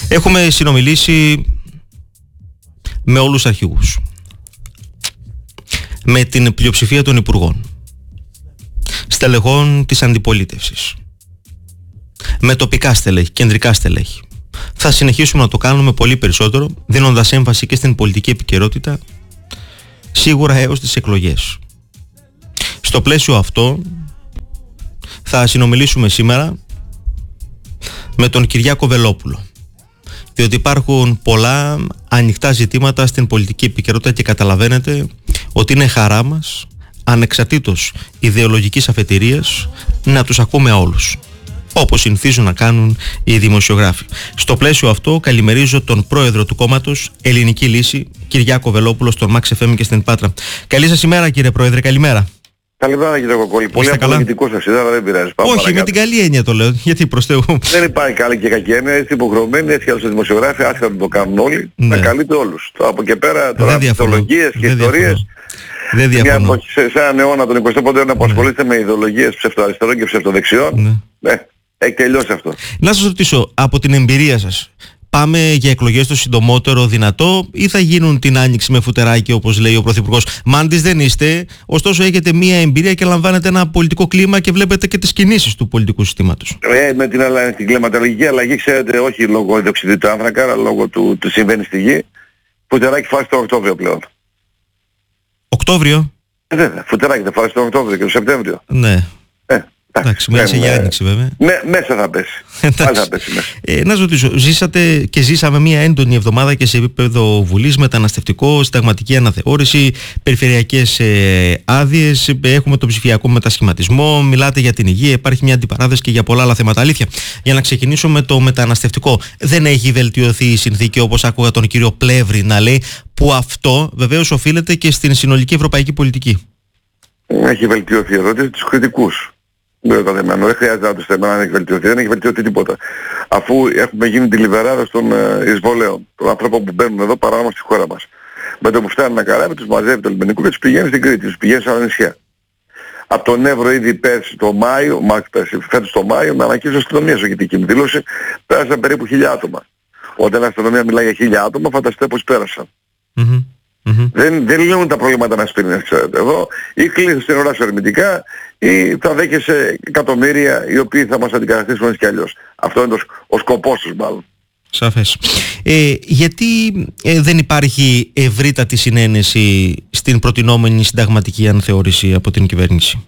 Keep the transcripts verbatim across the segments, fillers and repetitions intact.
Έχουμε συνομιλήσει με όλους τους αρχηγούς, με την πλειοψηφία των υπουργών, στελεχών της αντιπολίτευσης, με τοπικά στελέχη, κεντρικά στελέχη. Θα συνεχίσουμε να το κάνουμε πολύ περισσότερο, δίνοντας έμφαση και στην πολιτική επικαιρότητα, σίγουρα έως τις εκλογές. Στο πλαίσιο αυτό θα συνομιλήσουμε σήμερα με τον Κυριάκο Βελόπουλο, διότι υπάρχουν πολλά ανοιχτά ζητήματα στην πολιτική επικαιρότητα και καταλαβαίνετε ότι είναι χαρά μας, ανεξαρτήτως ιδεολογικής αφετηρίας, να τους ακούμε όλους, όπως συνηθίζουν να κάνουν οι δημοσιογράφοι. Στο πλαίσιο αυτό καλημερίζω τον πρόεδρο του κόμματος Ελληνική Λύση, Κυριάκο Βελόπουλο, στον Max εφ εμ και στην Πάτρα. Καλή σας ημέρα, κύριε Πρόεδρε, καλημέρα. Καλημέρα, κύριε Κοκόλη. Πολύ απολογητικό σας είδα, αλλά δεν πειράζει. Πάμε Όχι, παρακάτω. Με την καλή έννοια το λέω. Γιατί προς Θεού. Δεν υπάρχει καλή και κακή έννοια. Είστε υποχρεωμένοι, έτσι κι οι δημοσιογράφοι, άσχετα να το κάνουν όλοι, ναι. Να καλείτε όλους. Τώρα, από και πέρα, τώρα ιδεολογίες και ιστορίες. Δεν διαφωνώ. Μια, σε, σε έναν αιώνα, τον εικοστό πρώτο αιώνα, που ναι. ασχολείστε με ιδεολογίες ψευτοαριστερών και ψευτοδεξιών, ναι. Ναι, έχει τελειώσει αυτό. Να σας ρωτήσω, από την εμπειρία σας, πάμε για εκλογές το συντομότερο δυνατό ή θα γίνουν την άνοιξη με φουτεράκι, όπως λέει ο Πρωθυπουργός? Μάντης δεν είστε, ωστόσο έχετε μία εμπειρία και λαμβάνετε ένα πολιτικό κλίμα και βλέπετε και τις κινήσεις του πολιτικού συστήματος. Ε, με την, αλλα... την κλιματολογική αλλαγή, ξέρετε, όχι λόγω διοξυδίου του άνθρακα, αλλά λόγω του, του συμβαίνει στη γη. Φουτεράκι φάση το Οκτώβριο πλέον. Οκτώβριο? Ε, βέβαια, φουτεράκι θα φάση το Οκτώβριο και το Σεπτέμβριο. Ναι. Ε. Εντάξει, μίλησε για άνοιξη βέβαια. Ναι, μέσα θα πέσει. Πάλι θα πέσει μέσα. Ε, να σας ρωτήσω, ζήσατε και ζήσαμε μια έντονη εβδομάδα και σε επίπεδο Βουλής, μεταναστευτικό, συνταγματική αναθεώρηση, περιφερειακές ε, άδειες, έχουμε τον ψηφιακό μετασχηματισμό, μιλάτε για την υγεία, υπάρχει μια αντιπαράθεση και για πολλά άλλα θέματα. Αλήθεια. Για να ξεκινήσω με το μεταναστευτικό, δεν έχει βελτιωθεί η συνθήκη, όπως άκουγα τον κύριο Πλεύρη να λέει, που αυτό βεβαίως οφείλεται και στην συνολική ευρωπαϊκή πολιτική. Έχει βελτιωθεί εδώ και τους κριτικούς. Δεν χρειάζεται να το στέλνω αν έχει βελτιωθεί, δεν έχει βελτιωθεί τίποτα. Αφού έχουμε γίνει τη λιβεράδα των ε, εισβολέων, των ανθρώπων που μπαίνουν εδώ παράνομα στη χώρα μας. Με το που φτάνει ένα καράβι, τους μαζεύει το λιμενικό και τους πηγαίνει στην Κρήτη, τους πηγαίνει σε άλλα νησιά. Από τον Εύρο ήδη πέρσι το Μάιο, φέτος το Μάιο, με ανακοίνωση αστυνομίας όχι την δήλωση, πέρασαν περίπου χίλια άτομα. Όταν η αστυνομία μιλάει για χίλια άτομα, φανταστείτε πως πέρασαν. Mm-hmm. Mm-hmm. Δεν, δεν λύνουν τα προβλήματα να σπίνει, ξέρετε. Εδώ ή κλείσεις την ώρα σου ερμητικά ή θα δέχεσαι εκατομμύρια οι οποίοι θα μας αντικαταστήσουν έτσι κι αλλιώς. Αυτό είναι το, ο σκοπός τους μάλλον. Σαφές. Ε, γιατί ε, δεν υπάρχει ευρύτατη συνένεση στην προτινόμενη συνταγματική αναθεώρηση από την κυβέρνηση?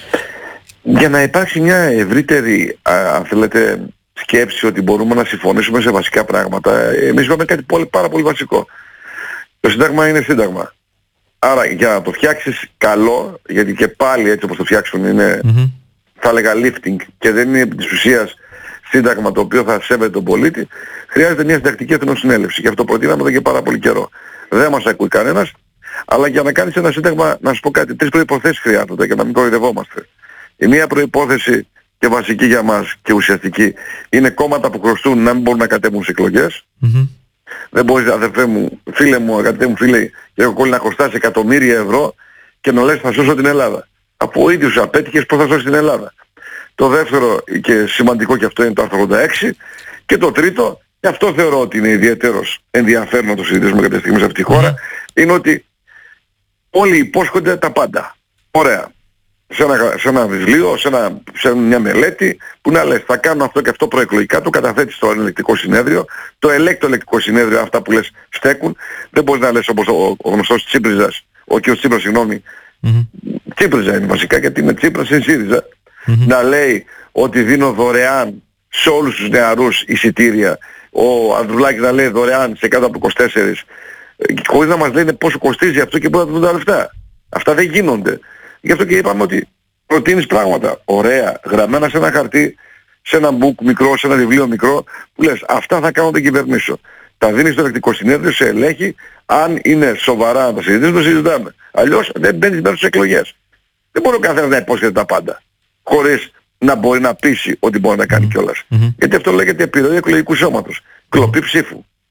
Για να υπάρξει μια ευρύτερη, α, αν θέλετε, σκέψη ότι μπορούμε να συμφωνήσουμε σε βασικά πράγματα, εμείς είπαμε κάτι πολύ, πάρα πολύ βασικό. Το Σύνταγμα είναι Σύνταγμα. Άρα για να το φτιάξεις καλό, γιατί και πάλι έτσι όπως το φτιάξουν είναι, mm-hmm. θα έλεγα lifting και δεν είναι επί της ουσίας Σύνταγμα το οποίο θα σέβεται τον πολίτη, χρειάζεται μια συντακτική εθνοσυνέλευση. Και αυτό προτείναμε εδώ και πάρα πολύ καιρό. Δεν μας ακούει κανένας, αλλά για να κάνεις ένα Σύνταγμα, να σου πω κάτι, τρεις προϋποθέσεις χρειάζονται και να μην κοροϊδευόμαστε. Η μία προϋπόθεση και βασική για μας και ουσιαστική είναι κόμματα που χρωστούν να μην μπορούν να κατέβουν σε εκλογές. Mm-hmm. Δεν μπορείς, αδερφέ μου, φίλε μου, αγαπητέ μου φίλε, και έχω κόλλει να χρωστάς εκατομμύρια ευρώ και να λες θα σώσω την Ελλάδα. Από ο ίδιος απέτυχες πώς θα σώσεις την Ελλάδα. Το δεύτερο και σημαντικό και αυτό είναι το άρθρο ογδόντα έξι. Και το τρίτο, και αυτό θεωρώ ότι είναι ιδιαίτερος ενδιαφέρον να το συζητήσουμε κάποια στιγμή σε αυτή τη χώρα, mm. είναι ότι όλοι υπόσχονται τα πάντα. Ωραία. Σε ένα, σε ένα βιβλίο, σε, ένα, σε μια μελέτη που να λες θα κάνω αυτό και αυτό προεκλογικά, το καταθέτεις στο ελεκτικό συνέδριο, το ελέγχει το ελεκτικό συνέδριο, αυτά που λες στέκουν. Δεν μπορείς να λες όπως ο, ο γνωστός Τσίπριζας, ο κ. Τσίπρας, συγγνώμη, mm-hmm. Τσίπριζα είναι βασικά γιατί είναι Τσίπρας, είναι ΣΥΡΙΖΑ, mm-hmm. να λέει ότι δίνω δωρεάν σε όλους τους νεαρούς εισιτήρια, ο Ανδρουλάκης να λέει δωρεάν σε κάτω από είκοσι τέσσερα, χωρίς να μας λένε πόσο κοστίζει αυτό και πού θα δουν τα λεφτά. Αυτά δεν γίνονται. Γι' αυτό και είπαμε ότι προτείνεις πράγματα ωραία, γραμμένα σε ένα χαρτί, σε ένα book μικρό, σε ένα βιβλίο μικρό, που λες αυτά θα κάνω την κυβερνήσω. Τα δίνεις στο ελεκτικό συνέδριο, σε ελέγχει, αν είναι σοβαρά να τα συζητήσουμε, το συζητάμε. Αλλιώς δεν μπαίνεις μέσα στις εκλογές. Δεν μπορεί ο καθένας να υπόσχεται τα πάντα, χωρίς να μπορεί να πείσει ότι μπορεί να κάνει κιόλας. Mm-hmm. Γιατί αυτό λέγεται επιρροή εκλογικού σώματος. Κλοπή ψήφου.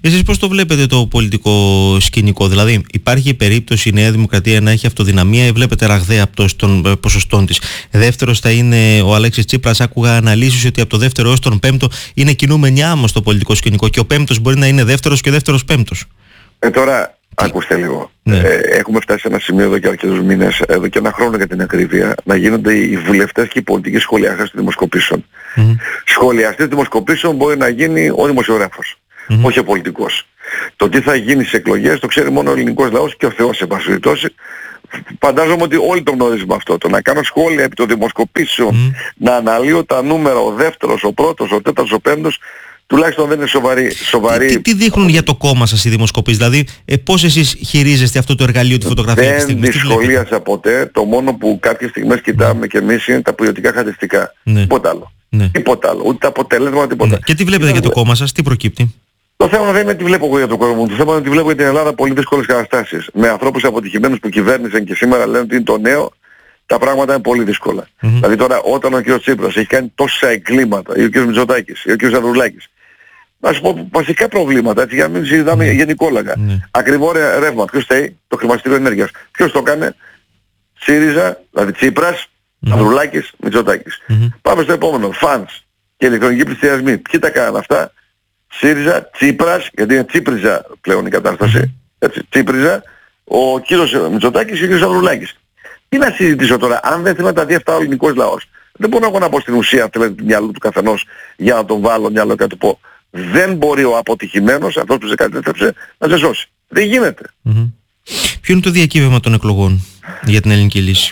Εσείς πώς το βλέπετε το πολιτικό σκηνικό? Δηλαδή υπάρχει περίπτωση η Νέα Δημοκρατία να έχει αυτοδυναμία ή βλέπετε ραγδαία πτώση των ποσοστών της? Δεύτερος θα είναι ο Αλέξης Τσίπρας. Άκουγα αναλύσεις ότι από το δεύτερο έως τον πέμπτο είναι κινούμενη άμμο στο πολιτικό σκηνικό και ο πέμπτος μπορεί να είναι δεύτερος και ο δεύτερος πέμπτος. Ε, τώρα, ακούστε λίγο. Ναι. Ε, έχουμε φτάσει σε ένα σημείο εδώ και αρκετούς μήνες, εδώ και ένα χρόνο για την ακρίβεια, να γίνονται οι βουλευτές και οι πολιτικοί σχολιαστές των δημοσκοπήσεων. Mm-hmm. Σχολιαστής δημοσκοπήσεων μπορεί να γίνει ο δημοσιογράφος, mm-hmm. όχι ο πολιτικός. Το τι θα γίνει στις εκλογές το ξέρει μόνο ο ελληνικός λαός και ο Θεός σε πάση περιπτώσει. Φαντάζομαι ότι όλοι το γνωρίζουμε αυτό. Το να κάνω σχόλια επί των δημοσκοπήσεων, mm-hmm. να αναλύω τα νούμερα, ο δεύτερος, ο πρώτος, ο τέταρτος, ο πέμπτος, τουλάχιστον δεν είναι σοβαρή. σοβαρή... Τι, τι δείχνουν για το κόμμα σας οι δημοσκοπήσεις? Δηλαδή ε, πώς εσείς χειρίζεστε αυτό το εργαλείο, τη φωτογραφία? Δεν δυσκολίασα ποτέ. Το μόνο που κάποιες στιγμές κοιτάμε και εμείς είναι τα ποιοτικά χαρακτηριστικά. Ναι. Τίποτα άλλο. Ναι. Τίποτα άλλο. Ούτε τα αποτελέσματα, τίποτα. Ναι. Και τι βλέπετε για το κόμμα σας, τι προκύπτει? Το θέμα δεν είναι τι βλέπω εγώ για το κόσμο μου. Το θέμα είναι ότι βλέπω για την Ελλάδα πολύ δύσκολες καταστάσεις. Με ανθρώπους αποτυχημένους που κυβέρνησαν και σήμερα λένε ότι είναι το νέο, τα πράγματα είναι πολύ δύσκολα. Mm-hmm. Δηλαδή τώρα όταν ο κ. Τσίπρας έχει κάνει τόσα εγκλήματα, ή ο κ. Μητσοτάκης, ή ο κ. Ανδρουλάκης, να σου πω βασικά προβλήματα, έτσι, για να μην συζητάμε mm. γενικόλογα. Mm. Ακριβό ρεύμα. Ποιος θέλει? Το χρηματιστήριο ενέργειας. Ποιος το έκανε? ΣΥΡΙΖΑ, δηλαδή Τσίπρας, mm. Ανδρουλάκης, Μητσοτάκης. Mm-hmm. Πάμε στο επόμενο. Φανς και ηλεκτρονικοί πληστηριασμοί. Ποιοι τα κάνανε αυτά? ΣΥΡΙΖΑ, Τσίπρας, γιατί είναι Τσίπριζα πλέον η κατάσταση. Mm. Έτσι, Τσίπριζα, ο κύριος Μητσοτάκης και ο κύριος Ανδρουλάκης. Τι να συζητήσω τώρα, αν δεν θέλει να τα δει αυτά ο ελληνικός λαός? Δεν μπορώ εγώ να πω στην ουσία, θέλετε, του μυαλού του καθενός για να τον βάλω μυαλό και να του πω. Δεν μπορεί ο αποτυχημένος, αυτός που σε κατέτρεψε, να σε σώσει. Δεν γίνεται. Mm-hmm. Ποιο είναι το διακύβευμα των εκλογών για την ελληνική λύση?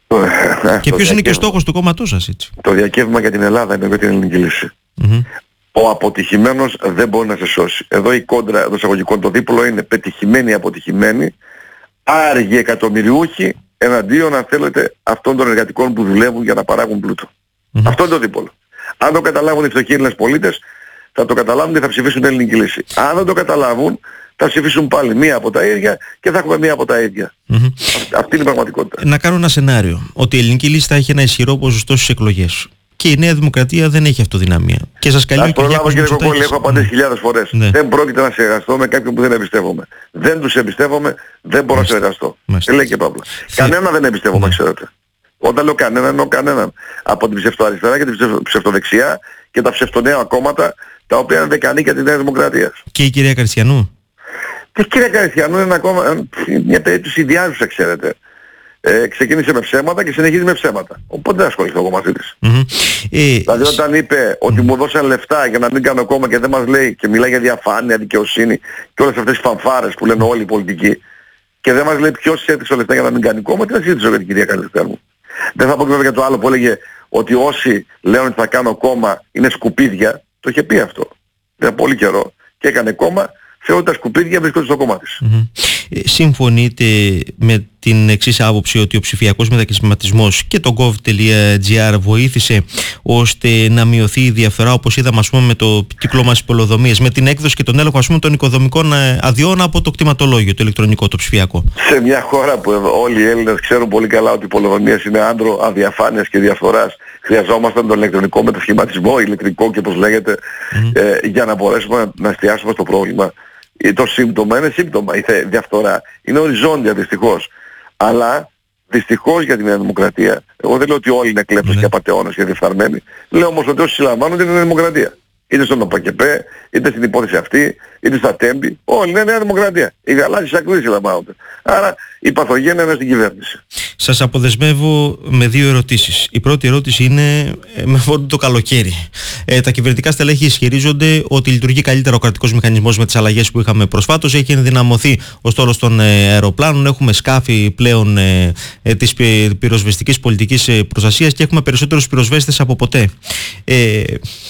Και ποιος είναι και ο στόχος του κόμματός σας, έτσι? Το διακύβευμα για την Ελλάδα είναι για την ελληνική λύση. Mm-hmm. Ο αποτυχημένος δεν μπορεί να σε σώσει. Εδώ η κόντρα των εισαγωγικών, το δίπλο είναι πετυχημένοι αποτυχημένοι, άργοι εκατομμυριούχοι εναντίον, αν θέλετε, αυτών των εργατικών που δουλεύουν για να παράγουν πλούτο. Mm-hmm. Αυτό είναι το δίπολο. Αν το καταλάβουν οι φτωχοί Έλληνες πολίτες, θα το καταλάβουν και θα ψηφίσουν την ελληνική λύση. Αν δεν το καταλάβουν, θα ψηφίσουν πάλι μία από τα ίδια και θα έχουμε μία από τα ίδια. Mm-hmm. Αυτή είναι η πραγματικότητα. Να κάνω ένα σενάριο, ότι η ελληνική λύση θα έχει ένα ισχυρό ποσοστό στις εκλογές. Και η Νέα Δημοκρατία δεν έχει αυτοδυναμία. Και σας καλεί ο Κυριάκος Μητσοτάκης. Κύριε έχω απαντήσει χιλιάδες φορές. Ναι. Δεν πρόκειται να συνεργαστώ με κάποιον που δεν εμπιστεύομαι. Δεν τους εμπιστεύομαι, δεν μπορώ να συνεργαστώ. Τι λέει και Παύλα. Κανένα δεν εμπιστεύομαι, ναι. Ξέρετε. Όταν λέω κανέναν, εννοώ κανέναν. Από την ψευτοαριστερά και την ψευτοδεξιά και τα ψευτονέα κόμματα, τα οποία είναι δεκανή για τη Νέα Δημοκρατία. Και η κυρία Καριστιανού. Και η κυρία Καριστιανού είναι ακόμα μια περίπτωση ιδιάζουσα, ξέρετε. Ε, ξεκίνησε με ψέματα και συνεχίζει με ψέματα. Οπότε δεν ασχοληθώ εγώ μαζί της. Mm-hmm. Ε, δηλαδή όταν είπε ότι mm-hmm. μου δώσαν λεφτά για να μην κάνω κόμμα και δεν μας λέει και μιλάει για διαφάνεια, δικαιοσύνη και όλες αυτές τις φανφάρες που λένε όλοι οι πολιτικοί και δεν μας λέει ποιος έδειξε λεφτά για να μην κάνει κόμμα, τι να συζητήσω για την κυρία Καριστιανού. Δεν θα πω και βέβαια για το άλλο που έλεγε ότι όσοι λένε ότι θα κάνω κόμμα είναι σκουπίδια. Το είχε πει αυτό. Για πολύ καιρό. Και έκανε κόμμα, θεωρώ τα σκουπίδια βρίσκονται στο κόμμα της. Mm-hmm. Ε, συμφωνείτε με την εξής άποψη ότι ο ψηφιακός μετακισματισμός και το gov.gr βοήθησε ώστε να μειωθεί η διαφθορά, όπως είδαμε ας πούμε με το κύκλωμα στις πολεοδομίες, με την έκδοση και τον έλεγχο ας πούμε των οικοδομικών αδειών από το κτηματολόγιο, το ηλεκτρονικό, το ψηφιακό? Σε μια χώρα που όλοι οι Έλληνες ξέρουν πολύ καλά ότι οι πολεοδομίες είναι άντρο αδιαφάνειας και διαφθοράς, χρειαζόμασταν τον ηλεκτρονικό μετασχηματισμό, ηλεκτρικό και όπως λέγεται, mm-hmm. ε, για να μπορέσουμε να, να εστιάσουμε στο πρόβλημα. Το σύμπτωμα είναι σύμπτωμα, η διαφθορά είναι οριζόντια δυστυχώς. Αλλά δυστυχώς για την Νέα Δημοκρατία, εγώ δεν λέω ότι όλοι είναι κλέπτες mm-hmm. και απατεώνες και διεφθαρμένοι. Λέω όμως ότι όσοι συλλαμβάνονται είναι Νέα Δημοκρατία. Είτε στον ΟΠΑΚΕΠΕ, είτε στην υπόθεση αυτή, είτε στα Τέμπη. Όλοι είναι Νέα Δημοκρατία. Οι γαλάζιες ακρίδες συλλαμβάνονται. Άρα η παθογένεια είναι στην κυβέρνηση. Σας αποδεσμεύω με δύο ερωτήσεις. Η πρώτη ερώτηση είναι με φόρτο το καλοκαίρι. Ε, τα κυβερνητικά στελέχη ισχυρίζονται ότι λειτουργεί καλύτερα ο κρατικός μηχανισμός με τις αλλαγές που είχαμε προσφάτως. Έχει ενδυναμωθεί ο στόλος των ε, αεροπλάνων. Έχουμε σκάφη πλέον ε, ε, της πυροσβεστικής πολιτικής ε, προστασίας και έχουμε περισσότερους πυροσβέστες από ποτέ. Ε,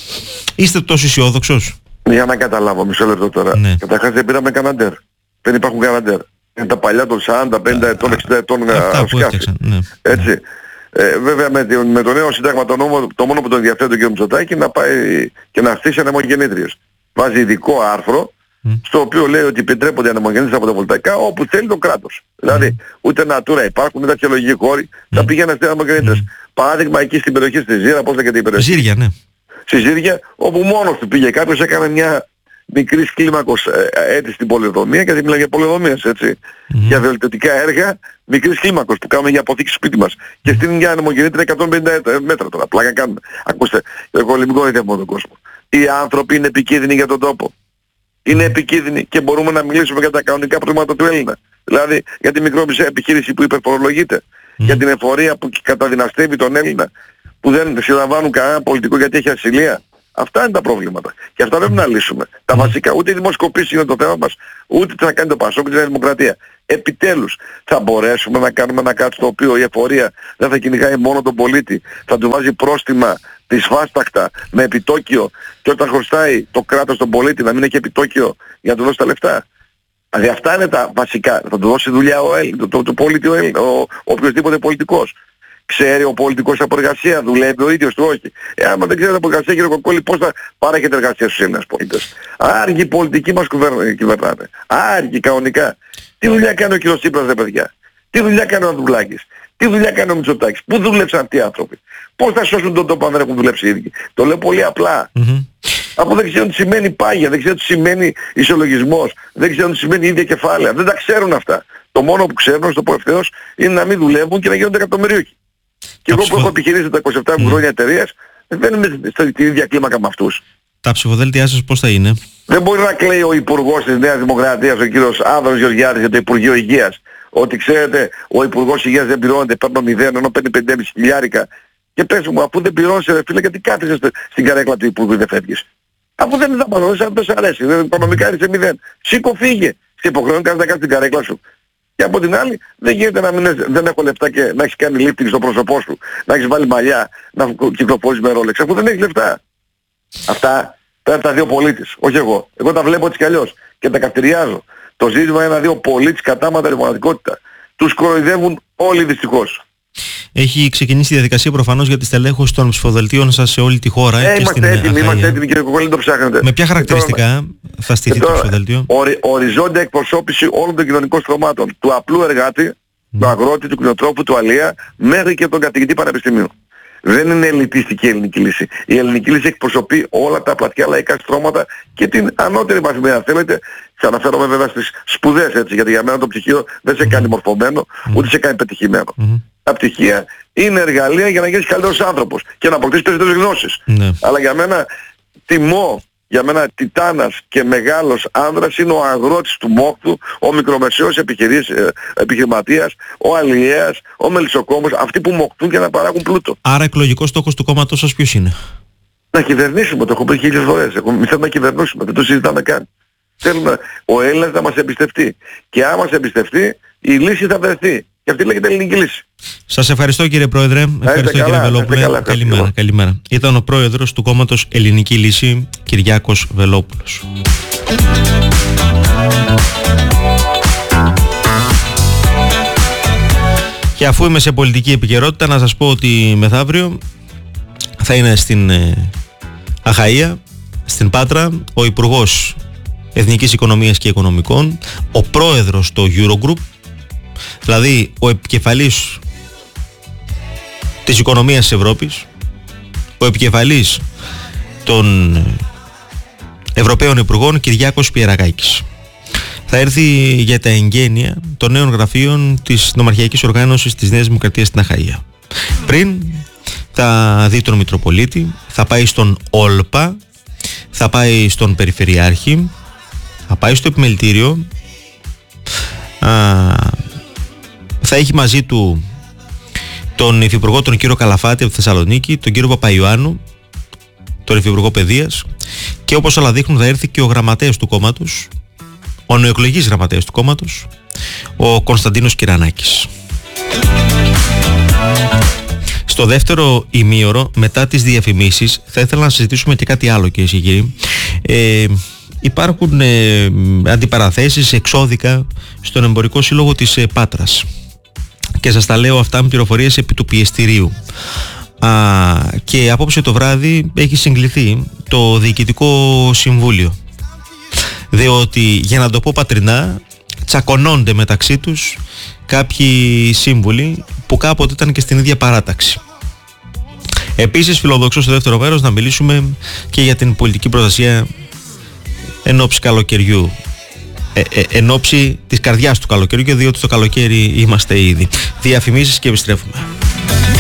είστε τόσο αισιόδοξος? Για να καταλάβω, μισό λεπτό τώρα. Ναι. Καταρχάς δεν πήραμε καναντέρ. Δεν υπάρχουν καναντέρ. Είναι τα παλιά των σαράντα πενήντα ετών, εξήντα ετών σκάφη. Ναι. Έτσι. Ε, βέβαια με, με το νέο σύνταγμα το, νόμο, το μόνο που τον ενδιαφέρει τον κ. Μητσοτάκη να πάει και να στήσει ανεμογεννήτριες. Βάζει ειδικό άρθρο mm. στο οποίο λέει ότι επιτρέπονται ανεμογεννήτριες από τα βολταϊκά όπου θέλει το κράτος. Mm. Δηλαδή ούτε Natura υπάρχουν, ούτε αρχαιολογικοί χώροι, mm. θα πηγαίνουν στις ανεμογεννήτριες. Mm. Παράδειγμα εκεί στην περιοχή στη Ζήρα, πώς λέγεται η περιοχή? Ζήρια, ναι. Στη Ζήρια, όπου μόνος του πήγε κάποιος, έκανε μια μικρής κλίμακος ε, έτσι στην πολεοδομία, γιατί μιλάμε για πολεοδομίες, έτσι, mm-hmm. για βελτιωτικά έργα μικρής κλίμακος που κάνουμε για αποθήκη σπίτι μας και στην για ανεμογεννήτρια εκατόν πενήντα μέτρα τώρα, πλάκα κάνουμε. Ακούστε, εγώ λιμικό είδε από τον κόσμο. Οι άνθρωποι είναι επικίνδυνοι για τον τόπο. Είναι επικίνδυνοι και μπορούμε να μιλήσουμε για τα κανονικά προβλήματα του Έλληνα. Δηλαδή για τη μικρομεσαία επιχείρηση που υπερφορολογείται, mm. για την εφορία που καταδυναστεύει τον Έλληνα, που δεν συλλαμβάνουν κανένα πολιτικό γιατί έχει ασυλία. Αυτά είναι τα προβλήματα. Και αυτά πρέπει να λύσουμε. Τα βασικά, ούτε οι δημοσκοπήσεις είναι το θέμα μας, ούτε τι θα κάνει το Πασόκ και τη Δημοκρατία. Επιτέλους θα μπορέσουμε να κάνουμε ένα κάτι στο οποίο η εφορία δεν θα κυνηγάει μόνο τον πολίτη, θα του βάζει πρόστιμα δυσβάστακτα με επιτόκιο και όταν χρωστάει το κράτος τον πολίτη να μην έχει επιτόκιο για να του δώσει τα λεφτά. Δηλαδή αυτά είναι τα βασικά. Θα του δώσει δουλειά ο Έλληνας, το, το, το πολίτη, ο, Έλληνας, ο, ο οποιοσδήποτε πολιτικός. Ξέρει ο πολιτικός από εργασία, δουλεύει ο ίδιος του, όχι. Ε, άμα δεν ξέρει από εργασία, κύριε Κοκκόλη, πώς θα παρέχεται εργασία στους Έλληνες πολίτες. Άργη οι πολιτικοί μας κυβερνάνε. Άργη κανονικά. Τι δουλειά κάνει ο κύριος Τσίπρας, ρε παιδιά. Τι δουλειά κάνει ο Ανδρουλάκης. Τι δουλειά κάνει ο Μητσοτάκης. Πού δουλέψαν αυτοί οι άνθρωποι. Πώς θα σώσουν τον τόπο αν δεν έχουν δουλέψει οι ίδιοι. Το λέω πολύ απλά. Mm-hmm. Από δεν ξέρουν τι σημαίνει πάγια, δεν ξέρουν τι σημαίνει ισολογισμός, δεν ξέρουν τι σημαίνει ίδια κεφάλαια. Δεν τα ξέρουν αυτά. Το μόνο που ξέρουν, να το πω ευθέως, είναι να μην δουλεύουν και να γίνονται εκατομμυρίουχοι. Και εγώ που έχω επιχειρήσει τα είκοσι επτά mm. χρόνια εταιρείας, δεν είμαι στην ίδια κλίμακα με αυτούς. Τα ψηφοδέλτια σας πώς θα είναι? Δεν μπορεί να κλαίει ο υπουργός της Νέας Δημοκρατίας, ο κύριος Άδωνης Γεωργιάδης, για το Υπουργείο Υγείας. Ότι ξέρετε, ο υπουργός Υγείας δεν πληρώνεται, παίρνω μηδέν, ενώ παίρνει πέντε και μισό χιλιάρικα. Και πες μου, αφού δεν πληρώνεσαι, ρε φίλε, γιατί κάθεσαι στην καρέκλα του υπουργού δεν φεύγεις. Αφού δεν θα παραδώσεις, αν δεν σ' αρέσει, δεν οικονομικά είσαι μηδέν. Σήκω, φύγε. Σε υποχρεώνει κανείς να κάνεις την καρέκλα σου. Και από την άλλη, δεν γίνεται να μην δεν έχω λεφτά και να έχεις κάνει lifting στο πρόσωπό σου, να έχεις βάλει μαλλιά, να κυκλοφορείς με ρόλεξ, αφού δεν έχεις λεφτά. Αυτά τα, τα δύο πολίτες, όχι εγώ. Εγώ τα βλέπω έτσι κι αλλιώς και τα καυτηριάζω. Το ζήτημα είναι να δει ο πολίτης κατάματα ρημονατικότητα. Τους κοροϊδεύουν όλοι δυστυχώς. Έχει ξεκινήσει η διαδικασία προφανώς για τη στελέχωση των ψηφοδελτίων σας σε όλη τη χώρα. Ε, και είμαστε στην έτοιμοι, Αχαΐα. Είμαστε έτοιμοι κύριε Κοκκόλη, το ψάχνετε. Με ποια χαρακτηριστικά τώρα, θα στηθεί το ψηφοδελτίο? Ορι, οριζόντια εκπροσώπηση όλων των κοινωνικών στρωμάτων. Του απλού εργάτη, mm. του αγρότη, του κτηνοτρόφου, του αλεία, μέχρι και τον καθηγητή πανεπιστημίου. Δεν είναι ελιτίστικη η ελληνική λύση. Η ελληνική λύση εκπροσωπεί όλα τα πλατιά λαϊκά στρώματα και την ανώτερη βαθμίδα, αν θέλετε. Θα αναφέρομαι βέβαια στις σπουδές, έτσι, γιατί για μένα το πτυχίο δεν σε κάνει μορφωμένο, mm. ούτε σε κάνει πετυχημένο. Mm. Τα πτυχία είναι εργαλεία για να γίνεις καλύτερος άνθρωπος και να αποκτήσεις περισσότερες γνώσεις. Mm. Αλλά για μένα τιμώ, για μένα τιτάνας και μεγάλος άνδρας είναι ο αγρότης του μόχθου, ο μικρομεσαίος επιχειρηματίας, ο αλλιέας, ο μελισσοκόμος, αυτοί που μοχθούν και να παράγουν πλούτο. Άρα εκλογικός στόχος του κόμματος σας ποιος είναι? Να κυβερνήσουμε, το έχω πει χίλιες φορές. Εμείς θέλουμε να κυβερνήσουμε, δεν το συζητάμε καν. Θέλουμε ο Έλληνας να μας εμπιστευτεί. Και άμα μας εμπιστευτεί, η λύση θα βρεθεί. Και αυτή λέγεται ελληνική λύση. Σας ευχαριστώ κύριε Πρόεδρε. Ευχαριστώ καλά, κύριε Βελόπουλε. Καλά, καλημέρα, καλημέρα. Ήταν ο Πρόεδρος του κόμματος Ελληνική Λύση, Κυριάκος Βελόπουλος. Και αφού είμαι σε πολιτική επικαιρότητα, να σας πω ότι μεθαύριο θα είναι στην Αχαΐα, στην Πάτρα, ο Υπουργός Εθνικής Οικονομίας και Οικονομικών, ο Πρόεδρος του Eurogroup, δηλαδή ο επικεφαλής της οικονομίας της Ευρώπης, ο επικεφαλής των Ευρωπαίων Υπουργών, Κυριάκος Πιερακάκης. Θα έρθει για τα εγγένεια των νέων γραφείων της Νομαρχιακής Οργάνωσης της Νέας Δημοκρατίας στην Αχαΐα. Πριν θα δει τον Μητροπολίτη, θα πάει στον Όλπα, θα πάει στον Περιφερειάρχη, θα πάει στο Επιμελητήριο, α, θα έχει μαζί του τον Υφυπουργό, τον κύριο Καλαφάτη από τη Θεσσαλονίκη, τον κύριο Παπαϊωάννου, τον Υφυπουργό Παιδείας, και όπως όλα δείχνουν θα έρθει και ο γραμματέας του κόμματος, ο νεοεκλογής γραμματέας του κόμματος, ο Κωνσταντίνος Κυρανάκης. Στο δεύτερο ημίωρο, μετά τις διαφημίσεις, θα ήθελα να συζητήσουμε και κάτι άλλο, κυρίες και κύριοι. Ε, υπάρχουν ε, αντιπαραθέσεις, εξώδικα στον Εμπορικό Σύλλογο της ε, Πάτρας. Και σας τα λέω αυτά με πληροφορίες επί του πιεστηρίου. Α, και απόψε το βράδυ έχει συγκληθεί το Διοικητικό Συμβούλιο. Διότι, για να το πω πατρινά, τσακωνώνται μεταξύ τους κάποιοι σύμβουλοι που κάποτε ήταν και στην ίδια παράταξη. Επίσης, φιλοδοξώ στο δεύτερο μέρος να μιλήσουμε και για την πολιτική προστασία εν ώψη καλοκαιριού, ε, ε, εν ώψη της καρδιάς του καλοκαιριού, και διότι στο καλοκαίρι είμαστε ήδη. Διαφημίσεις και επιστρέφουμε.